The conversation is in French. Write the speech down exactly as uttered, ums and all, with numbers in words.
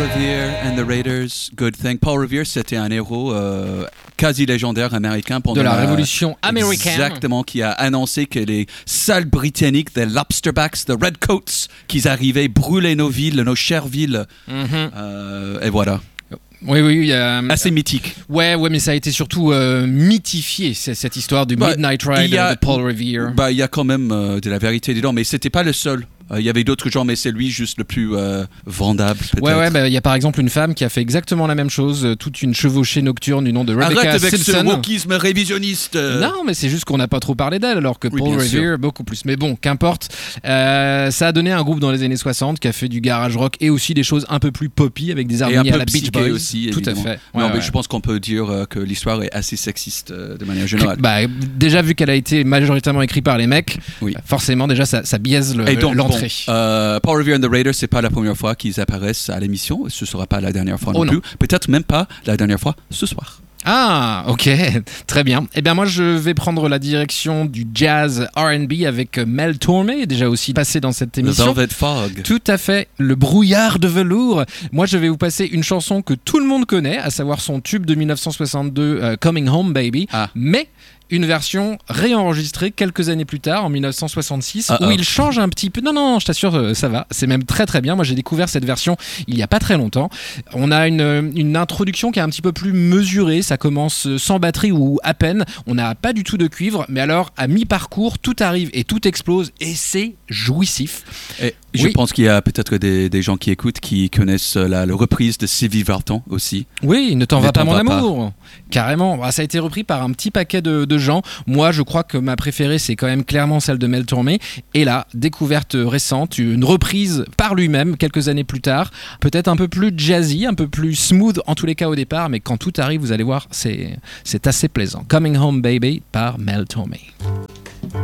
Revere and the Raiders, Good Thing. Paul Revere, c'était un héros euh, quasi légendaire américain pendant de la, la Révolution américaine. Exactement, qui a annoncé que les salles britanniques, the Lobsterbacks, the Redcoats, qu'ils arrivaient brûler nos villes, nos chères villes. Mm-hmm. Euh, et voilà. Oui, oui, euh, assez mythique. Ouais, ouais, mais ça a été surtout euh, mythifié, cette histoire du bah, Midnight Ride a, de Paul Revere. Bah, il y a quand même euh, de la vérité dedans, mais c'était pas le seul. Il euh, y avait d'autres genres, mais c'est lui juste le plus euh, vendable, peut-être. Ouais, ouais, il bah, y a par exemple une femme qui a fait exactement la même chose, euh, toute une chevauchée nocturne du nom de Rebecca Arrête avec Simpson. ce wokisme révisionniste. Non, mais c'est juste qu'on n'a pas trop parlé d'elle, alors que oui, Paul Revere, sûr. beaucoup plus. Mais bon, qu'importe. Euh, ça a donné un groupe dans les années soixante qui a fait du garage rock et aussi des choses un peu plus poppy avec des harmonies à la Beach Boys. Aussi, tout évidemment. à fait. Non, ouais, mais ouais. je pense qu'on peut dire euh, que l'histoire est assez sexiste euh, de manière générale. Bah, déjà, vu qu'elle a été majoritairement écrite par les mecs, oui. forcément, déjà, ça, ça biaise le, donc, l'entrée. Bon, euh, Paul Revere and the Raiders, c'est pas la première fois qu'ils apparaissent à l'émission. Ce sera pas la dernière fois oh non, non plus. Peut-être même pas la dernière fois ce soir. Ah, ok, très bien. Eh bien, moi, je vais prendre la direction du jazz R and B avec Mel Torme, déjà aussi passé dans cette émission. The Velvet Fog. Tout à fait, le brouillard de velours. Moi, je vais vous passer une chanson que tout le monde connaît, à savoir son tube de dix-neuf cent soixante-deux, uh, Coming Home Baby, ah. mais une version réenregistrée quelques années plus tard, en dix-neuf cent soixante-six, Uh-oh. où il change un petit peu. Non, non, je t'assure, ça va. C'est même très, très bien. Moi, j'ai découvert cette version il n'y a pas très longtemps. On a une, une introduction qui est un petit peu plus mesurée. Ça commence sans batterie ou à peine. On n'a pas du tout de cuivre. Mais alors, à mi-parcours, tout arrive et tout explose. Et c'est jouissif. Et je oui. pense qu'il y a peut-être des, des gens qui écoutent qui connaissent la, la reprise de Sylvie Vartan aussi. Oui, Ne t'en ne va pas, mon va amour. Pas. Carrément. Bah, ça a été repris par un petit paquet de, de gens. Moi, je crois que ma préférée, c'est quand même clairement celle de Mel Torme. Et là, découverte récente, une reprise par lui-même quelques années plus tard. Peut-être un peu plus jazzy, un peu plus smooth en tous les cas au départ. Mais quand tout arrive, vous allez voir, c'est, c'est assez plaisant. Coming Home Baby par Mel Torme.